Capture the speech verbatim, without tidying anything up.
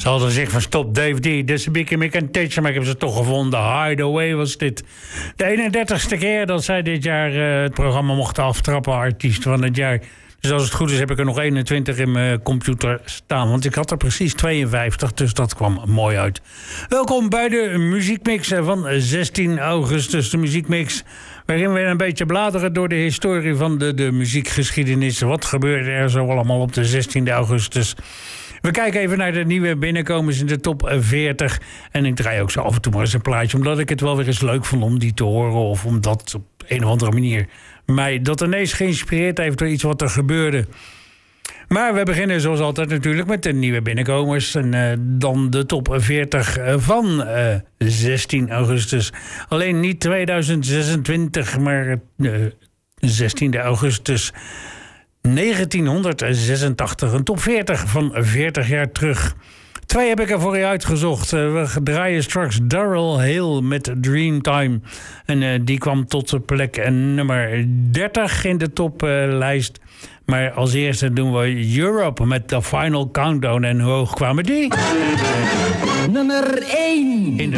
Ze hadden gezegd van stop Dave D, dus heb ik hem een tijdje, maar ik heb ze toch gevonden. Hideaway was dit. De eenendertigste keer dat zij dit jaar uh, het programma mochten aftrappen, artiest van het jaar. Dus als het goed is heb ik er nog eenentwintig in mijn computer staan. Want ik had er precies tweeënvijftig, dus dat kwam mooi uit. Welkom bij de muziekmix van zestien augustus. De muziekmix waarin we een beetje bladeren door de historie van de, de muziekgeschiedenis. Wat gebeurde er zo allemaal op de zestiende augustus? We kijken even naar de nieuwe binnenkomers in de top veertig. En ik draai ook zo af en toe maar eens een plaatje, omdat ik het wel weer eens leuk vond om die te horen. Of omdat op een of andere manier mij dat ineens geïnspireerd heeft door iets wat er gebeurde. Maar we beginnen zoals altijd natuurlijk met de nieuwe binnenkomers. En uh, dan de top veertig van uh, zestien augustus. Alleen niet tweeduizend zesentwintig, maar uh, zestiende augustus negentienhonderdzesentachtig. Een top veertig van veertig jaar terug. Twee heb ik er voor je uitgezocht. Uh, we draaien straks Daryl Hall met Dreamtime. En uh, die kwam tot plek uh, nummer dertig in de toplijst. Uh, maar als eerste doen we Europe met The Final Countdown. En hoe hoog kwamen die? Nummer één.